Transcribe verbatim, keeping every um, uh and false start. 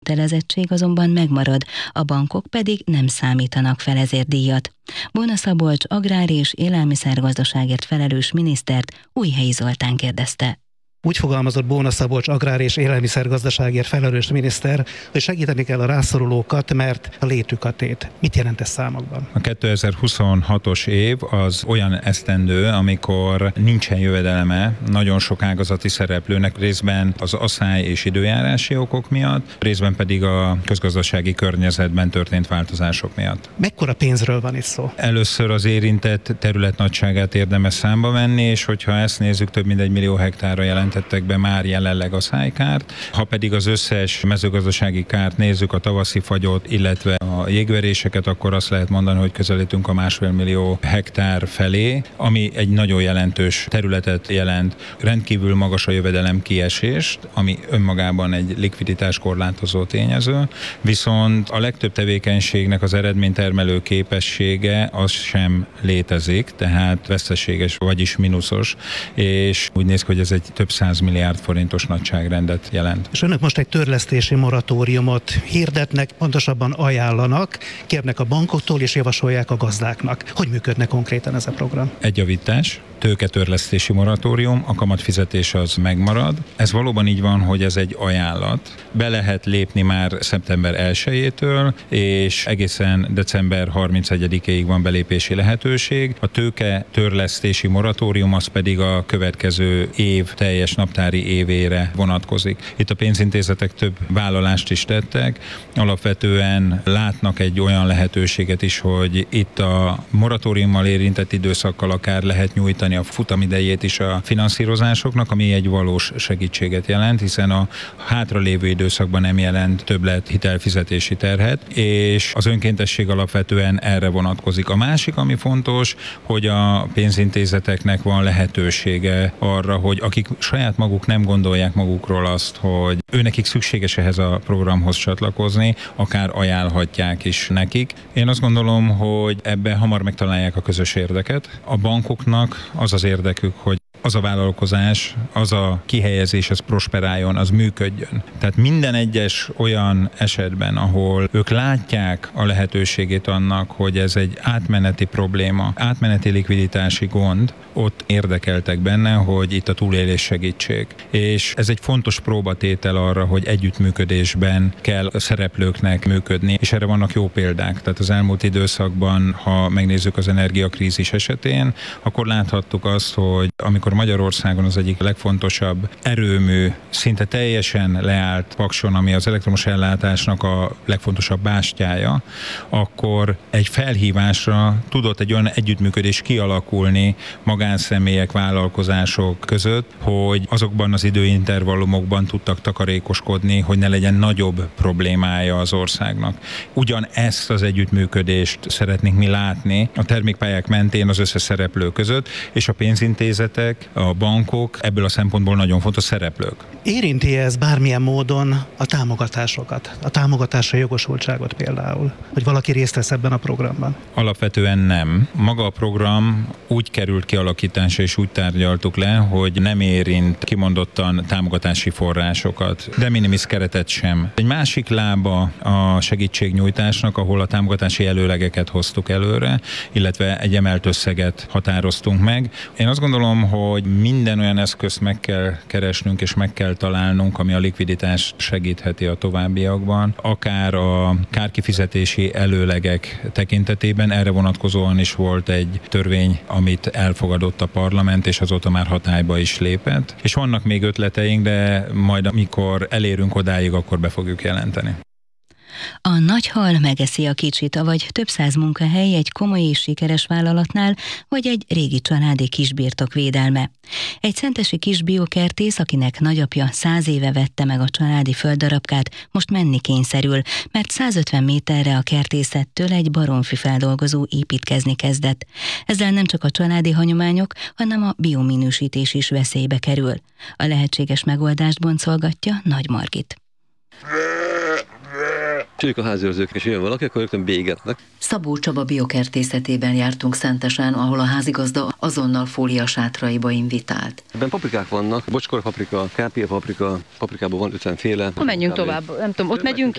kötelezettség azonban megmarad, a bankok pedig nem számítanak fel ezért díjat. Bóna Szabolcs agrár- és élelmiszergazdaságért felelős minisztert Újhelyi Zoltán kérdezte. Úgy fogalmazott Bóna Szabolcs agrár- és élelmiszergazdaságért felelős miniszter, hogy segíteni kell a rászorulókat, mert a létük a tét. Mit jelent ez számokban? A kétezer-huszonhatos év az olyan esztendő, amikor nincsen jövedelme nagyon sok ágazati szereplőnek, részben az asszály és időjárási okok miatt, részben pedig a közgazdasági környezetben történt változások miatt. Mekkora pénzről van itt szó? Először az érintett terület nagyságát érdemes számba venni, és hogyha ezt nézzük, több mint egy millió hektárra jelent tettek be már jelenleg a szájkárt. Ha pedig az összes mezőgazdasági kárt nézzük, a tavaszi fagyot, illetve a jégveréseket, akkor azt lehet mondani, hogy közelítünk a másfél millió hektár felé, ami egy nagyon jelentős területet jelent. Rendkívül magas a jövedelem kiesést, ami önmagában egy likviditás korlátozó tényező, viszont a legtöbb tevékenységnek az eredménytermelő képessége az sem létezik, tehát veszteséges, vagyis mínuszos, és úgy néz ki, hogy ez egy több száz milliárd forintos nagyságrendet jelent. És önök most egy törlesztési moratóriumot hirdetnek, pontosabban ajánlanak, kérnek a bankoktól és javasolják a gazdáknak. Hogy működne konkrétan ez a program? Egy javítás, tőketörlesztési moratórium, a kamatfizetés az megmarad. Ez valóban így van, hogy ez egy ajánlat. Be lehet lépni már szeptember elsejétől, és egészen december harmincegyedikéig van belépési lehetőség. A tőketörlesztési moratórium az pedig a következő év teljes naptári évére vonatkozik. Itt a pénzintézetek több vállalást is tettek. Alapvetően látnak egy olyan lehetőséget is, hogy itt a moratóriummal érintett időszakkal akár lehet nyújtani a futamidejét is a finanszírozásoknak, ami egy valós segítséget jelent, hiszen a hátralévő időszakban nem jelent többlet hitelfizetési terhet, és az önkéntesség alapvetően erre vonatkozik. A másik, ami fontos, hogy a pénzintézeteknek van lehetősége arra, hogy akik saját maguk nem gondolják magukról azt, hogy őnekik szükséges ehhez a programhoz csatlakozni, akár ajánlhatják is nekik. Én azt gondolom, hogy ebben hamar megtalálják a közös érdeket. A bankoknak az az érdekük, hogy az a vállalkozás, az a kihelyezés, az prosperáljon, az működjön. Tehát minden egyes olyan esetben, ahol ők látják a lehetőségét annak, hogy ez egy átmeneti probléma, átmeneti likviditási gond, ott érdekeltek benne, hogy itt a túlélés segítség. És ez egy fontos próbatétel arra, hogy együttműködésben kell a szereplőknek működni, és erre vannak jó példák. Tehát az elmúlt időszakban, ha megnézzük az energiakrízis esetén, akkor láthattuk azt, hogy amikor Magyarországon az egyik legfontosabb erőmű szinte teljesen leállt Pakson, ami az elektromos ellátásnak a legfontosabb bástyája, akkor egy felhívásra tudott egy olyan együttműködés kialakulni magánszemélyek, vállalkozások között, hogy azokban az időintervallumokban tudtak takarékoskodni, hogy ne legyen nagyobb problémája az országnak. Ugyanezt az együttműködést szeretnénk mi látni a termékpályák mentén az összes szereplő között, és a pénzintézetek, a bankok ebből a szempontból nagyon fontos szereplők. Érinti ez bármilyen módon a támogatásokat, a támogatásra jogosultságot például, hogy valaki részt vesz ebben a programban? Alapvetően nem. Maga a program úgy került kialakításra és úgy tárgyaltuk le, hogy nem érint kimondottan támogatási forrásokat, de minimis keretet sem. Egy másik lába a segítségnyújtásnak, ahol a támogatási előlegeket hoztuk előre, illetve egy emelt összeget határoztunk meg. Én azt gondolom, hogy minden olyan eszközt meg kell keresnünk és meg kell találnunk, ami a likviditást segítheti a továbbiakban, akár a kárkifizetési előlegek tekintetében. Erre vonatkozóan is volt egy törvény, amit elfogadott a parlament, és azóta már hatályba is lépett. És vannak még ötleteink, de majd amikor elérünk odáig, akkor be fogjuk jelenteni. A nagy hal megeszi a kicsit, avagy több száz munkahely egy komoly és sikeres vállalatnál, vagy egy régi családi kisbirtok védelme. Egy szentesi kis biokertész, akinek nagyapja száz éve vette meg a családi földdarabkát, most menni kényszerül, mert százötven méterre a kertészettől egy baromfifeldolgozó építkezni kezdett. Ezzel nem csak a családi hagyományok, hanem a biominősítés is veszélybe kerül. A lehetséges megoldást boncolgatja Nagy Margit. Csők a háziőrzők, és jön valaki, akkor rögtön bégetnek. Szabó Csaba biokertészetében jártunk Szentesen, ahol a házigazda azonnal fóliasátraiba invitált. Ebben paprikák vannak, bocskorpaprika, kápia paprika, paprikából van ötven féle. Ha menjünk tovább, nem tudom, ott megyünk.